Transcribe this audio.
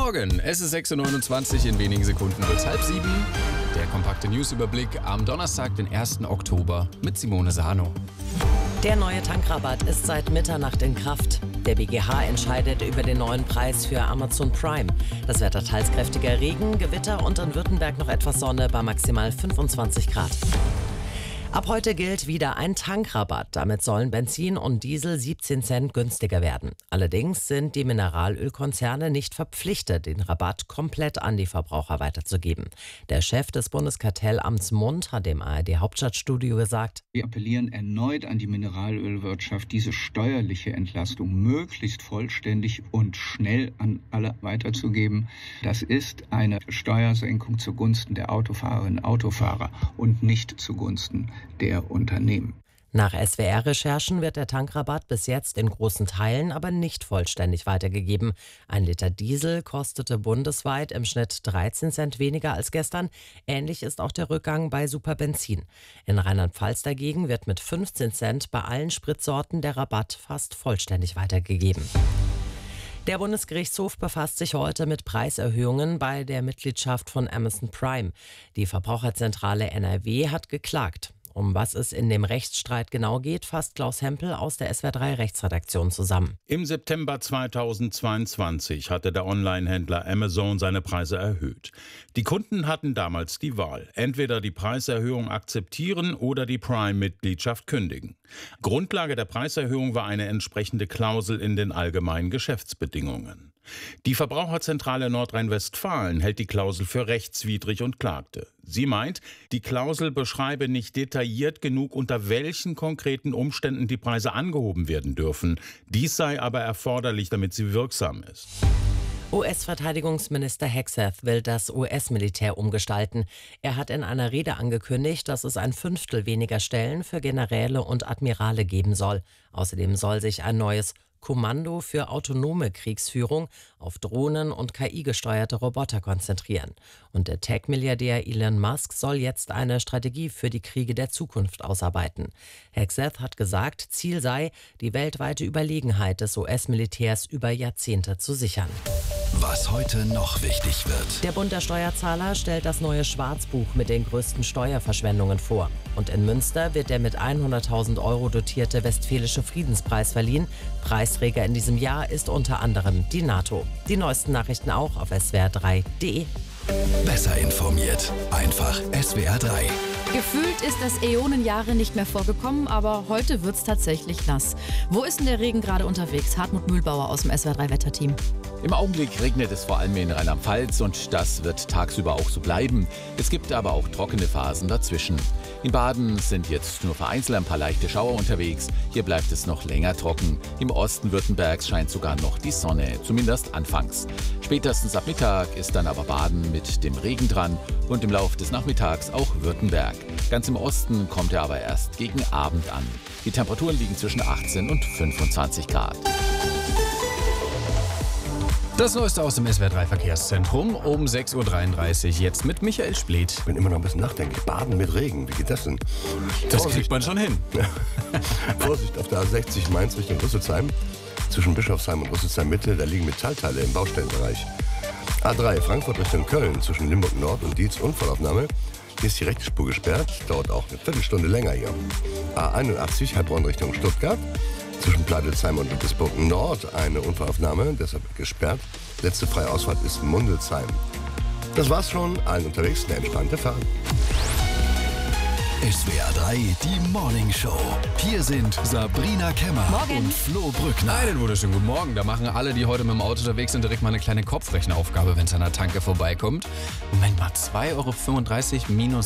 Morgen, es ist 6.29 Uhr, in wenigen Sekunden wird es 6:30. Der kompakte Newsüberblick am Donnerstag, den 1. Oktober mit Simone Sano. Der neue Tankrabatt ist seit Mitternacht in Kraft. Der BGH entscheidet über den neuen Preis für Amazon Prime. Das Wetter teils kräftiger Regen, Gewitter und in Württemberg noch etwas Sonne bei maximal 25 Grad. Ab heute gilt wieder ein Tankrabatt. Damit sollen Benzin und Diesel 17 Cent günstiger werden. Allerdings sind die Mineralölkonzerne nicht verpflichtet, den Rabatt komplett an die Verbraucher weiterzugeben. Der Chef des Bundeskartellamts Mund hat dem ARD-Hauptstadtstudio gesagt: Wir appellieren erneut an die Mineralölwirtschaft, diese steuerliche Entlastung möglichst vollständig und schnell an alle weiterzugeben. Das ist eine Steuersenkung zugunsten der Autofahrerinnen und Autofahrer und nicht zugunsten der Unternehmen. Nach SWR-Recherchen wird der Tankrabatt bis jetzt in großen Teilen aber nicht vollständig weitergegeben. Ein Liter Diesel kostete bundesweit im Schnitt 13 Cent weniger als gestern. Ähnlich ist auch der Rückgang bei Superbenzin. In Rheinland-Pfalz dagegen wird mit 15 Cent bei allen Spritsorten der Rabatt fast vollständig weitergegeben. Der Bundesgerichtshof befasst sich heute mit Preiserhöhungen bei der Mitgliedschaft von Amazon Prime. Die Verbraucherzentrale NRW hat geklagt. Um was es in dem Rechtsstreit genau geht, fasst Klaus Hempel aus der SWR3 Rechtsredaktion zusammen. Im September 2022 hatte der Online-Händler Amazon seine Preise erhöht. Die Kunden hatten damals die Wahl: entweder die Preiserhöhung akzeptieren oder die Prime-Mitgliedschaft kündigen. Grundlage der Preiserhöhung war eine entsprechende Klausel in den allgemeinen Geschäftsbedingungen. Die Verbraucherzentrale Nordrhein-Westfalen hält die Klausel für rechtswidrig und klagte. Sie meint, die Klausel beschreibe nicht detailliert genug, unter welchen konkreten Umständen die Preise angehoben werden dürfen. Dies sei aber erforderlich, damit sie wirksam ist. US-Verteidigungsminister Hegseth will das US-Militär umgestalten. Er hat in einer Rede angekündigt, dass es 1/5 weniger Stellen für Generäle und Admirale geben soll. Außerdem soll sich ein neues Kommando für autonome Kriegsführung auf Drohnen und KI-gesteuerte Roboter konzentrieren. Und der Tech-Milliardär Elon Musk soll jetzt eine Strategie für die Kriege der Zukunft ausarbeiten. Hegseth hat gesagt, Ziel sei, die weltweite Überlegenheit des US-Militärs über Jahrzehnte zu sichern. Was heute noch wichtig wird. Der Bund der Steuerzahler stellt das neue Schwarzbuch mit den größten Steuerverschwendungen vor. Und in Münster wird der mit 100.000 € dotierte Westfälische Friedenspreis verliehen. Preisträger in diesem Jahr ist unter anderem die NATO. Die neuesten Nachrichten auch auf swr3.de. Besser informiert. Einfach SWR3. Gefühlt ist das Äonenjahre nicht mehr vorgekommen, aber heute wird's tatsächlich nass. Wo ist denn der Regen gerade unterwegs? Hartmut Mühlbauer aus dem SWR3-Wetterteam. Im Augenblick regnet es vor allem in Rheinland-Pfalz und das wird tagsüber auch so bleiben. Es gibt aber auch trockene Phasen dazwischen. In Baden sind jetzt nur vereinzelt ein paar leichte Schauer unterwegs. Hier bleibt es noch länger trocken. Im Osten Württembergs scheint sogar noch die Sonne, zumindest anfangs. Spätestens ab Mittag ist dann aber Baden mit dem Regen dran und im Laufe des Nachmittags auch Württemberg. Ganz im Osten kommt er aber erst gegen Abend an. Die Temperaturen liegen zwischen 18 und 25 Grad. Das Neueste aus dem SWR3-Verkehrszentrum um 6.33 Uhr, jetzt mit Michael Spleth. Ich bin immer noch ein bisschen nachdenklich. Baden mit Regen, wie geht das denn? Das kriegt man schon hin. Vorsicht auf der A60 Mainz Richtung Rüsselsheim. Zwischen Bischofsheim und Rüsselsheim Mitte, da liegen Metallteile im Baustellenbereich. A3 Frankfurt Richtung Köln, zwischen Limburg Nord und Dietz, Unfallaufnahme. Hier ist die rechte Spur gesperrt, dauert auch eine Viertelstunde länger hier. A81 Heilbronn Richtung Stuttgart. Zwischen Pleidelsheim und Ludwigsburg Nord eine Unfallaufnahme, deshalb gesperrt. Letzte freie Ausfahrt ist Mundelsheim. Das war's schon. Allen unterwegs eine entspannte Fahrt. SWR3, die Morning Show. Hier sind Sabrina Kemmer und Flo Brückner. Einen wunderschönen guten Morgen. Da machen alle, die heute mit dem Auto unterwegs sind, direkt mal eine kleine Kopfrechenaufgabe, wenn es an der Tanke vorbeikommt. Moment mal, 2,35 € minus